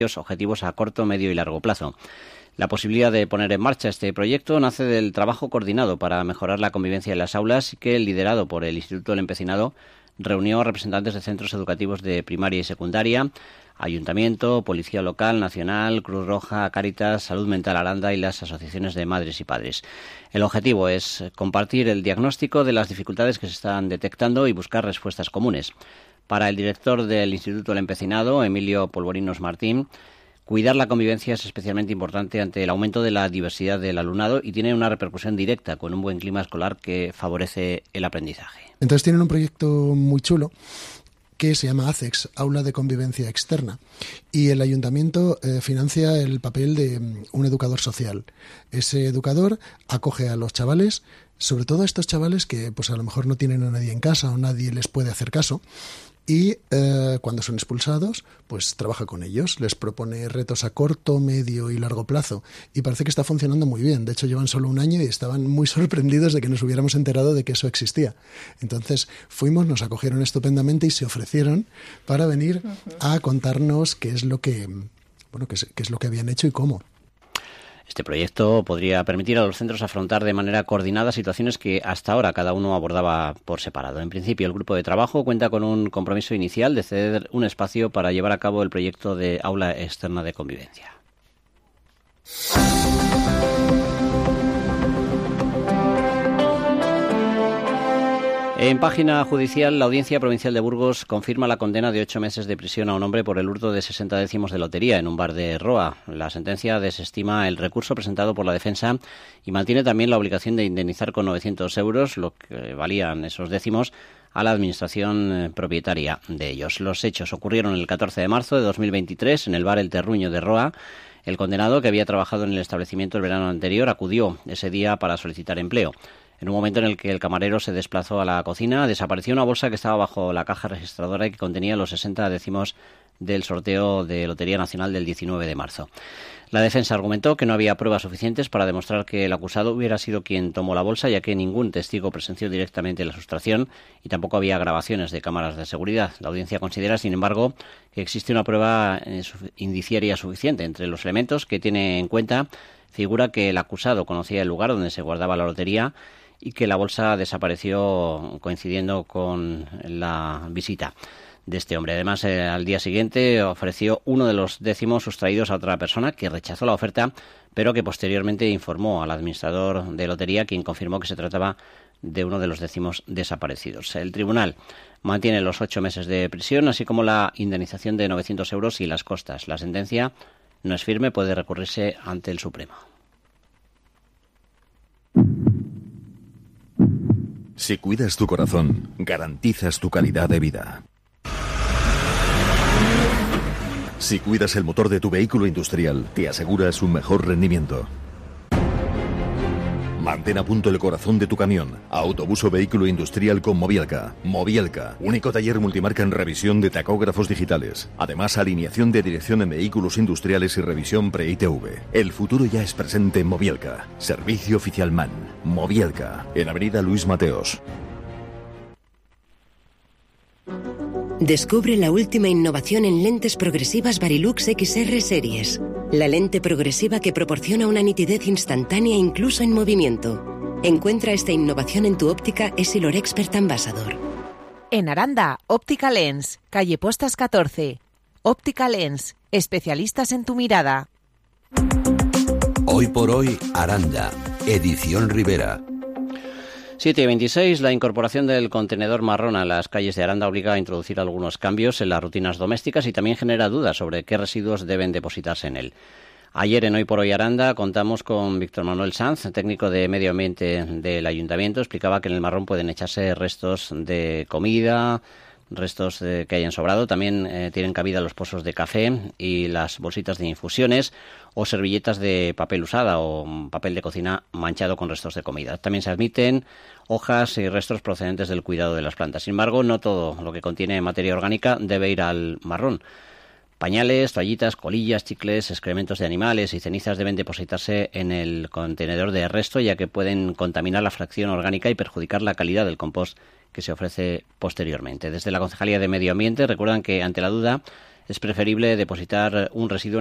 objetivos a corto, medio y largo plazo. La posibilidad de poner en marcha este proyecto nace del trabajo coordinado para mejorar la convivencia en las aulas que, liderado por el Instituto del Empecinado, reunió a representantes de centros educativos de primaria y secundaria, Ayuntamiento, Policía Local, Nacional, Cruz Roja, Cáritas, Salud Mental Aranda y las asociaciones de madres y padres. El objetivo es compartir el diagnóstico de las dificultades que se están detectando y buscar respuestas comunes. Para el director del Instituto del Empecinado, Emilio Polvorinos Martín, cuidar la convivencia es especialmente importante ante el aumento de la diversidad del alumnado y tiene una repercusión directa con un buen clima escolar que favorece el aprendizaje. Entonces tienen un proyecto muy chulo que se llama ACEX, Aula de Convivencia Externa, y el ayuntamiento financia el papel de un educador social. Ese educador acoge a los chavales, sobre todo a estos chavales que pues a lo mejor no tienen a nadie en casa o nadie les puede hacer caso, y cuando son expulsados, pues trabaja con ellos, les propone retos a corto, medio y largo plazo, y parece que está funcionando muy bien. De hecho, llevan solo un año y estaban muy sorprendidos de que nos hubiéramos enterado de que eso existía. Entonces fuimos, nos acogieron estupendamente y se ofrecieron para venir a contarnos qué es lo que habían hecho y cómo. Este proyecto podría permitir a los centros afrontar de manera coordinada situaciones que hasta ahora cada uno abordaba por separado. En principio, el grupo de trabajo cuenta con un compromiso inicial de ceder un espacio para llevar a cabo el proyecto de aula externa de convivencia. En página judicial, la Audiencia Provincial de Burgos confirma la condena de 8 meses de prisión a un hombre por el hurto de 60 décimos de lotería en un bar de Roa. La sentencia desestima el recurso presentado por la defensa y mantiene también la obligación de indemnizar con 900 euros, lo que valían esos décimos, a la administración propietaria de ellos. Los hechos ocurrieron el 14 de marzo de 2023 en el bar El Terruño de Roa. El condenado, que había trabajado en el establecimiento el verano anterior, acudió ese día para solicitar empleo. En un momento en el que el camarero se desplazó a la cocina, desapareció una bolsa que estaba bajo la caja registradora y que contenía los 60 décimos del sorteo de Lotería Nacional del 19 de marzo. La defensa argumentó que no había pruebas suficientes para demostrar que el acusado hubiera sido quien tomó la bolsa, ya que ningún testigo presenció directamente la sustracción y tampoco había grabaciones de cámaras de seguridad. La audiencia considera, sin embargo, que existe una prueba indiciaria suficiente. Entre los elementos que tiene en cuenta figura que el acusado conocía el lugar donde se guardaba la lotería y que la bolsa desapareció coincidiendo con la visita de este hombre. Además, al día siguiente ofreció uno de los décimos sustraídos a otra persona que rechazó la oferta, pero que posteriormente informó al administrador de lotería, quien confirmó que se trataba de uno de los décimos desaparecidos. El tribunal mantiene los 8 meses de prisión, así como la indemnización de 900 euros y las costas. La sentencia no es firme, puede recurrirse ante el Supremo. Si cuidas tu corazón, garantizas tu calidad de vida. Si cuidas el motor de tu vehículo industrial, te aseguras un mejor rendimiento. Mantén a punto el corazón de tu camión. Autobús o vehículo industrial con Mobielka. Mobielka, único taller multimarca en revisión de tacógrafos digitales. Además, alineación de dirección en vehículos industriales y revisión pre-ITV. El futuro ya es presente en Mobielka. Servicio oficial MAN. Mobielka, en Avenida Luis Mateos. Descubre la última innovación en lentes progresivas Varilux XR Series. La lente progresiva que proporciona una nitidez instantánea incluso en movimiento. Encuentra esta innovación en tu óptica Essilor Expert Ambassador. En Aranda, Óptica Lens, calle Postas 14. Óptica Lens, especialistas en tu mirada. Hoy por hoy, Aranda, edición Rivera. 7:26, la incorporación del contenedor marrón a las calles de Aranda obliga a introducir algunos cambios en las rutinas domésticas y también genera dudas sobre qué residuos deben depositarse en él. Ayer en Hoy por Hoy Aranda contamos con Víctor Manuel Sanz, técnico de Medio Ambiente del Ayuntamiento. Explicaba que en el marrón pueden echarse restos de comida, restos que hayan sobrado. También tienen cabida los pozos de café y las bolsitas de infusiones o servilletas de papel usada o papel de cocina manchado con restos de comida. También se admiten hojas y restos procedentes del cuidado de las plantas. Sin embargo, no todo lo que contiene materia orgánica debe ir al marrón. Pañales, toallitas, colillas, chicles, excrementos de animales y cenizas deben depositarse en el contenedor de resto, ya que pueden contaminar la fracción orgánica y perjudicar la calidad del compost que se ofrece posteriormente. Desde la Concejalía de Medio Ambiente recuerdan que, ante la duda, es preferible depositar un residuo